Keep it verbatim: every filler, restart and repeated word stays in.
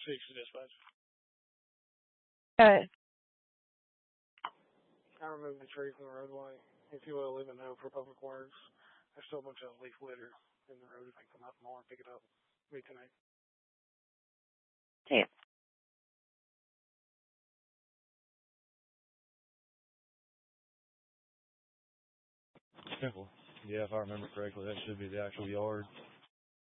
Six to dispatch. Uh, I removed the tree from the roadway. If you will, leave a note for Public Works. There's still a bunch of leaf litter in the road. If they come out tomorrow and pick it up, me tonight. damn. Simple. Yeah, if I remember correctly, that should be the actual yard.